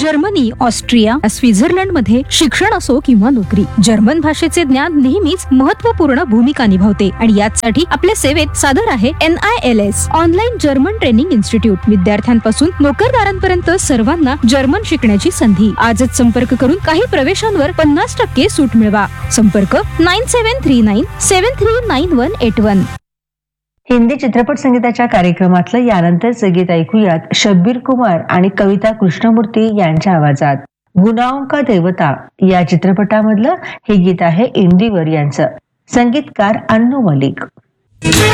Germany, Austria, Switzerland मध्ये शिक्षण असो किंवा नोकरी, जर्मन भाषेचे ज्ञान नेहमीच महत्त्वपूर्ण भूमिका निभावते आणि यासाठी आपल्या सेवेत सादर आहे NILS online German training institute. विद्यार्थ्यांपासून नोकरदारांपर्यंत सर्वांना जर्मन शिकण्याची संधी. आजच संपर्क करून काही प्रवेशांवर 50% सूट मिळवा. संपर्क 9739739181. हिंदी चित्रपट संगीताच्या कार्यक्रमातलं यानंतरचं गीत ऐकूयात शब्बीर कुमार आणि कविता कृष्णमूर्ती यांच्या आवाजात. गुनाहों का देवता या चित्रपटामधलं हे गीत आहे इंदिवर यांचं. संगीतकार अन्नू मलिक.